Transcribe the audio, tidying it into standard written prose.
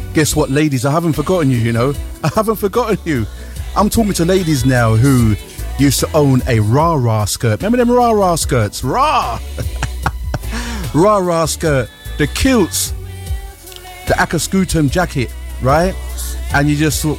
Guess what, ladies? I haven't forgotten you, you know. I haven't forgotten you. I'm talking to ladies now who used to own a rah-rah skirt. Remember them rah-rah skirts? Rah! Rah-rah skirt. The kilts. The Akaskutum jacket, right? And you just thought,